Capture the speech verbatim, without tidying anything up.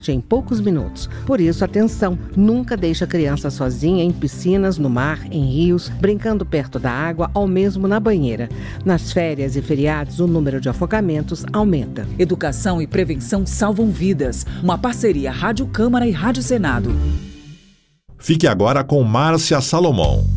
em poucos minutos. Por isso, atenção, nunca deixe a criança sozinha em piscinas, no mar, em rios, brincando perto da água ou mesmo na banheira. Nas férias e feriados, o número de afogamentos aumenta. Educação e prevenção salvam vidas. Uma parceria Rádio Câmara e Rádio Senado. Fique agora com Márcia Salomão.